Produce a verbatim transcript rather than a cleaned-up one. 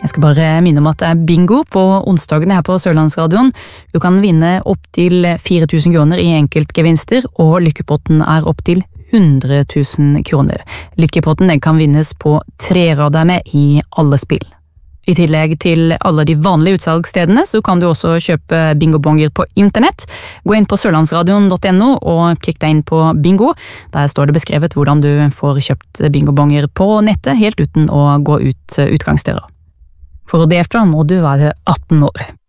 Jeg skal bare minne om at det er bingo på onsdagene her på Sørlandsradioen. Du kan vinne opp til fire tusen kroner i enkeltgevinster, og lykkepotten er opp til hundre tusen kroner. Lykkepotten kan vinnes på tre rader med i alle spill. I tillegg til alle de vanlige utsalgsstedene, så kan du også kjøpe bingobonger på internett. Gå inn på sørlandsradion punktum no og klikk deg inn på bingo. Der står det beskrevet hvordan du får kjøpt bingobonger på nettet, helt uten å gå ut utgangsdøra. For å delta må du være atten år.